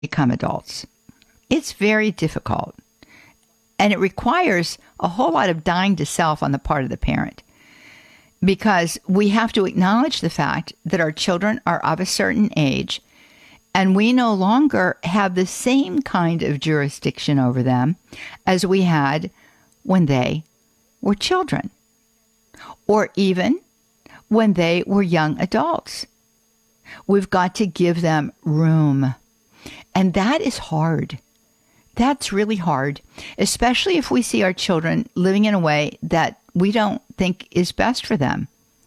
become adults. It's very difficult. And it requires a whole lot of dying to self on the part of the parent, because we have to acknowledge the fact that our children are of a certain age and we no longer have the same kind of jurisdiction over them as we had when they were children, or even when they were young adults. We've got to give them room. And that is hard. That's really hard, especially if we see our children living in a way that we don't think is best for them.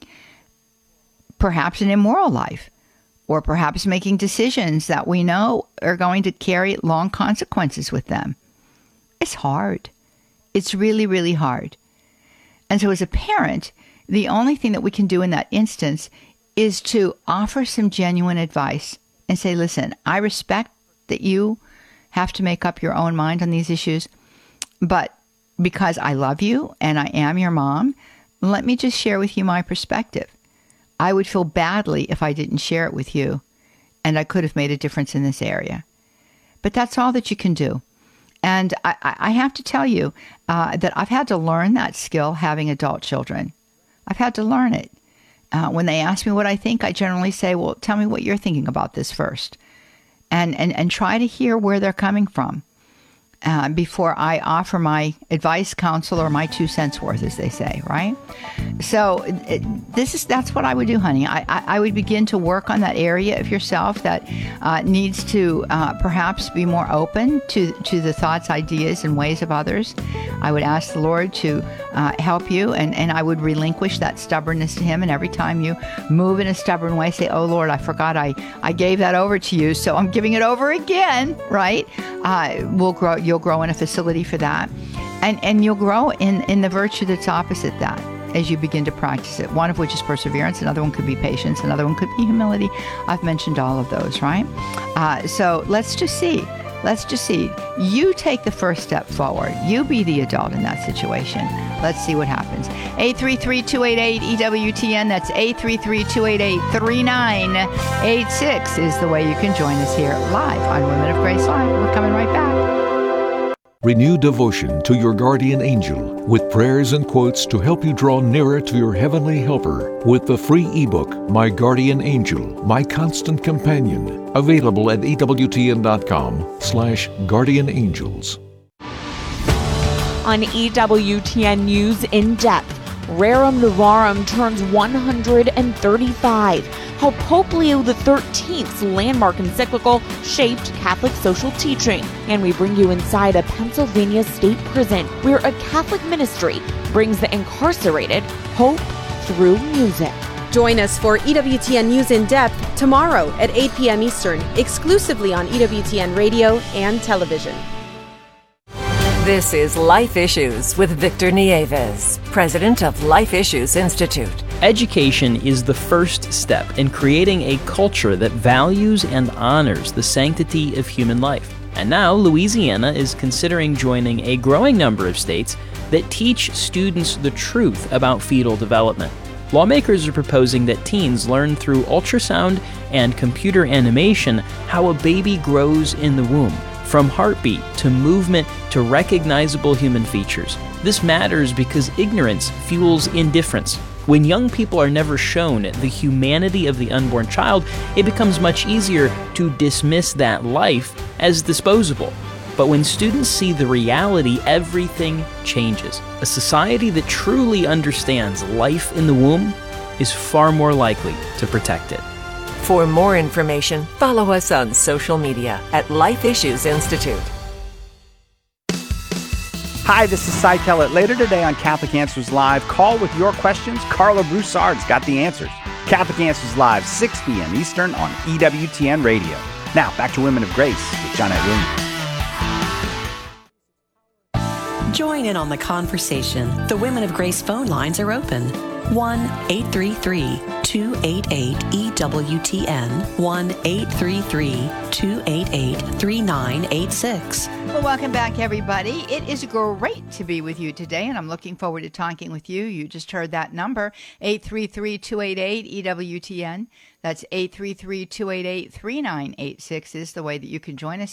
Perhaps an immoral life, or perhaps making decisions that we know are going to carry long consequences with them. It's hard. It's really, really hard. And so as a parent, the only thing that we can do in that instance is to offer some genuine advice and say, listen, I respect that you have to make up your own mind on these issues, but because I love you and I am your mom, let me just share with you my perspective. I would feel badly if I didn't share it with you, and I could have made a difference in this area. But that's all that you can do. And I have to tell you that I've had to learn that skill having adult children. I've had to learn it. When they ask me what I think, I generally say, well, tell me what you're thinking about this first. And try to hear where they're coming from before I offer my advice, counsel, or my 2 cents worth, as they say, right? So that's what I would do, honey. I would begin to work on that area of yourself that needs to perhaps be more open to the thoughts, ideas, and ways of others. I would ask the Lord to help you, and I would relinquish that stubbornness to Him. And every time you move in a stubborn way, say, oh, Lord, I forgot I gave that over to you, so I'm giving it over again, right? You'll grow in a facility for that. And you'll grow in the virtue that's opposite that as you begin to practice it. One of which is perseverance. Another one could be patience. Another one could be humility. I've mentioned all of those, right? So let's just see. You take the first step forward. You be the adult in that situation. Let's see what happens. 833-288-EWTN. That's 833-288-3986 is the way you can join us here live on Women of Grace Live. We're coming right back. Renew devotion to your guardian angel with prayers and quotes to help you draw nearer to your heavenly helper with the free ebook, My Guardian Angel, My Constant Companion, available at EWTN.com/guardianangels. On EWTN News in Depth, Rerum Novarum turns 135. How Pope Leo XIII's landmark encyclical shaped Catholic social teaching. And we bring you inside a Pennsylvania state prison where a Catholic ministry brings the incarcerated hope through music. Join us for EWTN News in Depth tomorrow at 8 p.m. Eastern, exclusively on EWTN Radio and television. This is Life Issues with Victor Nieves, president of Life Issues Institute. Education is the first step in creating a culture that values and honors the sanctity of human life. And now Louisiana is considering joining a growing number of states that teach students the truth about fetal development. Lawmakers are proposing that teens learn through ultrasound and computer animation how a baby grows in the womb, from heartbeat to movement to recognizable human features. This matters because ignorance fuels indifference. When young people are never shown the humanity of the unborn child, it becomes much easier to dismiss that life as disposable. But when students see the reality, everything changes. A society that truly understands life in the womb is far more likely to protect it. For more information, follow us on social media at Life Issues Institute. Hi, this is Cy Kellett. Later today on Catholic Answers Live, call with your questions. Carla Broussard's got the answers. Catholic Answers Live, 6 p.m. Eastern on EWTN Radio. Now, back to Women of Grace with Johnnette Williams. Join in on the conversation. The Women of Grace phone lines are open. 1-833-2 1-833-288-EWTN, 1-833-288-3986. Well, welcome back, everybody. It is great to be with you today, and I'm looking forward to talking with you. You just heard that number, 833-288-EWTN. That's 833-288-3986 is the way that you can join us